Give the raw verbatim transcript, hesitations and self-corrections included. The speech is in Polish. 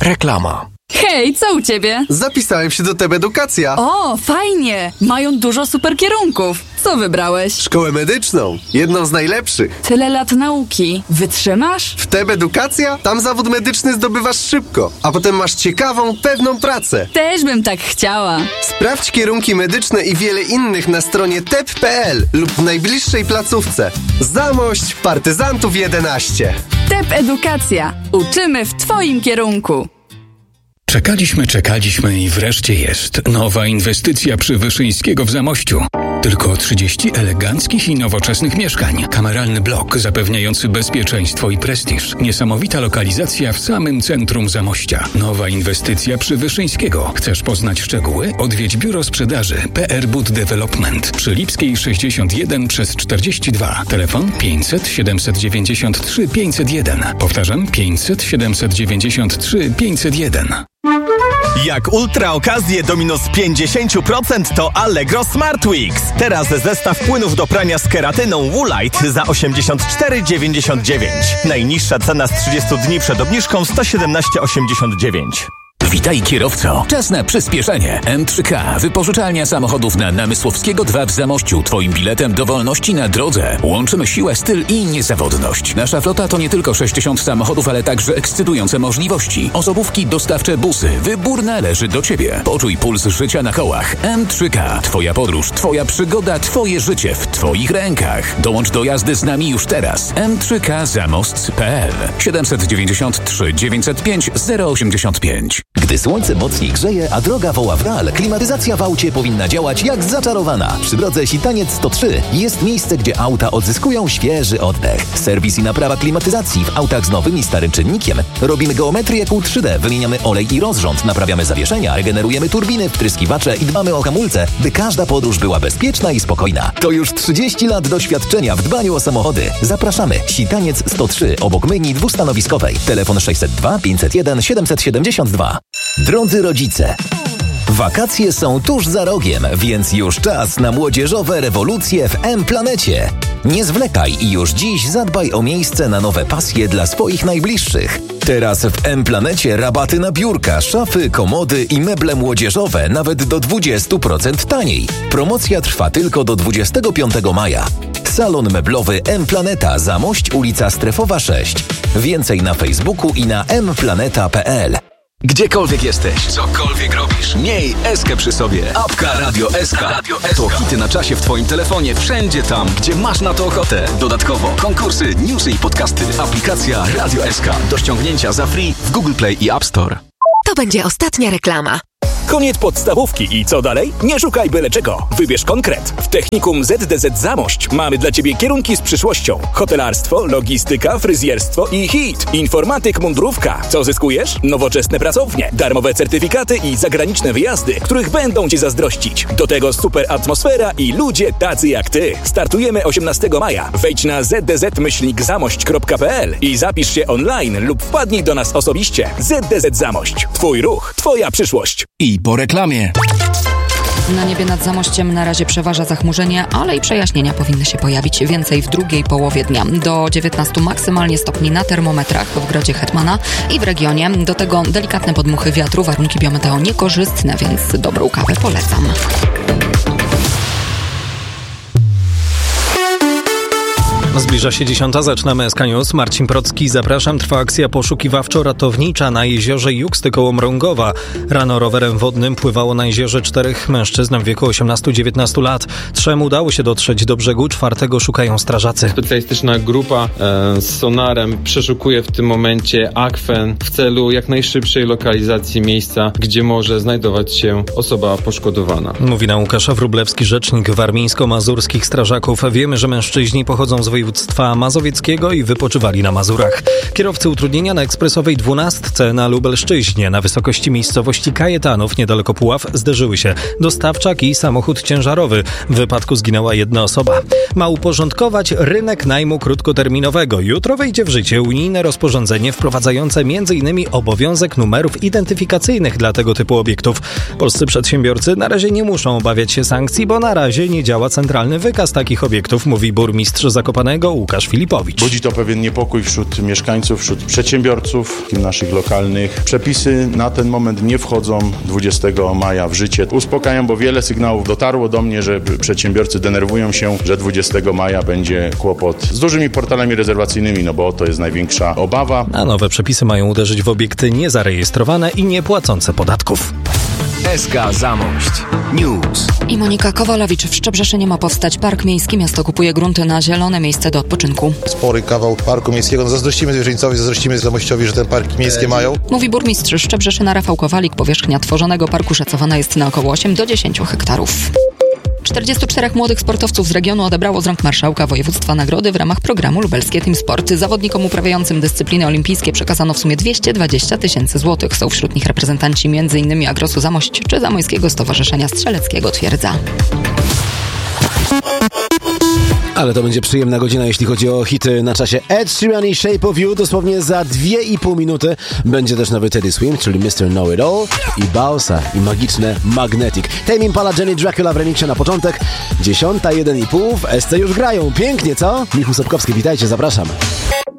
Reklama. Hej, co u ciebie? Zapisałem się do T E B Edukacja. O, fajnie! Mają dużo super kierunków. Co wybrałeś? Szkołę medyczną. Jedną z najlepszych. Tyle lat nauki. Wytrzymasz? W T E B Edukacja? Tam zawód medyczny zdobywasz szybko, a potem masz ciekawą, pewną pracę. Też bym tak chciała. Sprawdź kierunki medyczne i wiele innych na stronie T E B kropka P L lub w najbliższej placówce. Zamość Partyzantów jedenaście. T E B Edukacja. Uczymy w twoim kierunku. Czekaliśmy, czekaliśmy i wreszcie jest. Nowa inwestycja przy Wyszyńskiego w Zamościu. Tylko trzydzieści eleganckich i nowoczesnych mieszkań. Kameralny blok zapewniający bezpieczeństwo i prestiż. Niesamowita lokalizacja w samym centrum Zamościa. Nowa inwestycja przy Wyszyńskiego. Chcesz poznać szczegóły? Odwiedź biuro sprzedaży P R Bud Development przy Lipskiej sześćdziesiąt jeden przez czterdzieści dwa. Telefon pięćset siedemset dziewięćdziesiąt trzy pięćset jeden. Powtarzam pięćset siedemset dziewięćdziesiąt trzy pięćset jeden. Jak ultra okazje do minus pięćdziesiąt procent to Allegro Smart Weeks. Teraz zestaw płynów do prania z keratyną Woolite za osiemdziesiąt cztery dziewięćdziesiąt dziewięć. Najniższa cena z trzydziestu dni przed obniżką sto siedemnaście osiemdziesiąt dziewięć. Witaj kierowco. Czas na przyspieszenie. M trzy K. Wypożyczalnia samochodów na Namysłowskiego dwa w Zamościu. Twoim biletem do wolności na drodze. Łączymy siłę, styl i niezawodność. Nasza flota to nie tylko sześćdziesiąt samochodów, ale także ekscytujące możliwości. Osobówki, dostawcze, busy. Wybór należy do Ciebie. Poczuj puls życia na kołach. M trzy K. Twoja podróż, Twoja przygoda, Twoje życie w Twoich rękach. Dołącz do jazdy z nami już teraz. M trzy K Zamost kropka P L siedemset dziewięćdziesiąt trzy dziewięćset pięć zero osiemdziesiąt pięć. Gdy słońce mocniej grzeje, a droga woła w dal, klimatyzacja w aucie powinna działać jak zaczarowana. Przy drodze Sitaniec sto trzy jest miejsce, gdzie auta odzyskują świeży oddech. Serwis i naprawa klimatyzacji w autach z nowym i starym czynnikiem. Robimy geometrię kół trzy D, wymieniamy olej i rozrząd, naprawiamy zawieszenia, regenerujemy turbiny, wtryskiwacze i dbamy o hamulce, by każda podróż była bezpieczna i spokojna. To już trzydzieści lat doświadczenia w dbaniu o samochody. Zapraszamy. Sitaniec sto trzy obok myjni dwustanowiskowej. Telefon sześćset dwa pięćset jeden siedemset siedemdziesiąt dwa. Drodzy rodzice, wakacje są tuż za rogiem, więc już czas na młodzieżowe rewolucje w M-Planecie. Nie zwlekaj i już dziś zadbaj o miejsce na nowe pasje dla swoich najbliższych. Teraz w M-Planecie rabaty na biurka, szafy, komody i meble młodzieżowe nawet do dwadzieścia procent taniej. Promocja trwa tylko do dwudziestego piątego maja. Salon meblowy M-Planeta, Zamość, ulica Strefowa sześć. Więcej na Facebooku i na m planeta kropka p l. Gdziekolwiek jesteś, cokolwiek robisz, miej Eskę przy sobie. Apka Radio S K. To hity na czasie w Twoim telefonie, wszędzie tam, gdzie masz na to ochotę. Dodatkowo konkursy, newsy i podcasty. Aplikacja Radio S K. Do ściągnięcia za free w Google Play i App Store. To będzie ostatnia reklama. Koniec podstawówki i co dalej? Nie szukaj byle czego. Wybierz konkret. W Technikum Z D Z Zamość mamy dla Ciebie kierunki z przyszłością. Hotelarstwo, logistyka, fryzjerstwo i hit. Informatyk, mundurówka. Co zyskujesz? Nowoczesne pracownie, darmowe certyfikaty i zagraniczne wyjazdy, których będą Cię zazdrościć. Do tego super atmosfera i ludzie tacy jak Ty. Startujemy osiemnastego maja. Wejdź na z d z myślnik zamość kropka p l i zapisz się online lub wpadnij do nas osobiście. Z D Z Zamość. Twój ruch, Twoja przyszłość. I po reklamie. Na niebie nad Zamościem na razie przeważa zachmurzenie, ale i przejaśnienia powinny się pojawić więcej w drugiej połowie dnia. Do dziewiętnastu maksymalnie stopni na termometrach w Grodzie Hetmana i w regionie. Do tego delikatne podmuchy wiatru, warunki biometeo niekorzystne, więc dobrą kawę polecam. Zbliża się dziesiąta, zaczynamy S K News. Marcin Procki, zapraszam. Trwa akcja poszukiwawczo-ratownicza na jeziorze Juksty koło Mrągowa. Rano rowerem wodnym pływało na jeziorze czterech mężczyzn w wieku osiemnastu do dziewiętnastu lat. Trzem udało się dotrzeć do brzegu, czwartego szukają strażacy. Specjalistyczna grupa e, z sonarem przeszukuje w tym momencie akwen w celu jak najszybszej lokalizacji miejsca, gdzie może znajdować się osoba poszkodowana. Mówi nam Łukasz Wróblewski, rzecznik warmińsko-mazurskich strażaków. Wiemy, że mężczyźni pochodzą z województwa mazowieckiego i wypoczywali na Mazurach. Kierowcy utrudnienia na ekspresowej dwunastce na Lubelszczyźnie na wysokości miejscowości Kajetanów niedaleko Puław zderzyły się dostawczak i samochód ciężarowy. W wypadku zginęła jedna osoba. Ma uporządkować rynek najmu krótkoterminowego. Jutro wejdzie w życie unijne rozporządzenie wprowadzające między innymi obowiązek numerów identyfikacyjnych dla tego typu obiektów. Polscy przedsiębiorcy na razie nie muszą obawiać się sankcji, bo na razie nie działa centralny wykaz takich obiektów, mówi burmistrz Zakopanego Zielonego Łukasz Filipowicz. Budzi to pewien niepokój wśród mieszkańców, wśród przedsiębiorców naszych lokalnych. Przepisy na ten moment nie wchodzą dwudziestego maja w życie. Uspokajam, bo wiele sygnałów dotarło do mnie, że przedsiębiorcy denerwują się, że dwudziestego maja będzie kłopot z dużymi portalami rezerwacyjnymi, no bo to jest największa obawa. A nowe przepisy mają uderzyć w obiekty niezarejestrowane i niepłacące podatków. S K Zamość News. I Monika Kowalowicz. W Szczebrzeszynie ma powstać park miejski. Miasto kupuje grunty na zielone miejsce do odpoczynku. Spory kawał parku miejskiego. No zazdrościmy zwierzyńcowi, zazdrościmy Zamościowi, że ten parki miejskie mają. Mówi burmistrz Szczebrzeszyna Rafał Kowalik. Powierzchnia tworzonego parku szacowana jest na około osiem do dziesięciu hektarów. czterdziestu czterech młodych sportowców z regionu odebrało z rąk marszałka województwa nagrody w ramach programu Lubelskie Team Sport. Zawodnikom uprawiającym dyscypliny olimpijskie przekazano w sumie dwieście dwadzieścia tysięcy złotych. Są wśród nich reprezentanci między innymi Agrosu Zamość czy Zamojskiego Stowarzyszenia Strzeleckiego Twierdza. Ale to będzie przyjemna godzina, jeśli chodzi o hity na czasie. Ed Sheeran i Shape of You. Dosłownie za dwie i pół minuty będzie też nowy Teddy Swim, czyli mister Know It All i Bausa i magiczne Magnetic. Tame Impala, Jenny Dracula w remiksie na początek. Dziesiąta jeden i pół w S C już grają. Pięknie, co? Michał Sobkowski, witajcie, zapraszam.